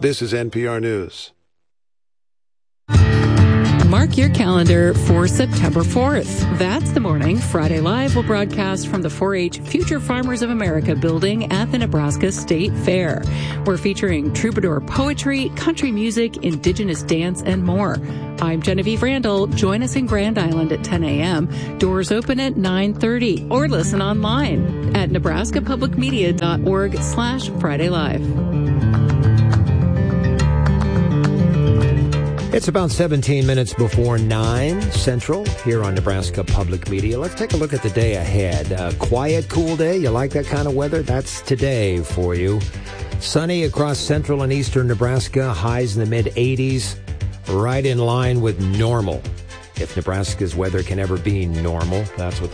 This is NPR News. Mark your calendar for September 4th. That's the morning. Friday Live will broadcast from the 4-H Future Farmers of America building at the Nebraska State Fair. We're featuring troubadour poetry, country music, indigenous dance, and more. I'm Genevieve Randall. Join us in Grand Island at 10 a.m. Doors open at 9:30 or listen online at nebraskapublicmedia.org/Friday Live. It's about 17 minutes before 9 Central here on Nebraska Public Media. Let's take a look at the day ahead. A quiet, cool day. You like that kind of weather? That's today for you. Sunny across central and eastern Nebraska. Highs in the mid-80s. Right in line with normal. If Nebraska's weather can ever be normal, that's what